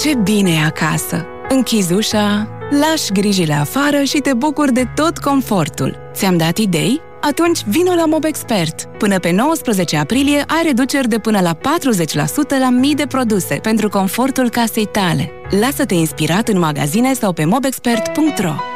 Ce bine e acasă! Închizi ușa, lași grijile afară și te bucuri de tot confortul. Ți-am dat idei? Atunci vino la Mobexpert. Până pe 19 aprilie ai reduceri de până la 40% la mii de produse pentru confortul casei tale. Lasă-te inspirat în magazine sau pe mobexpert.ro.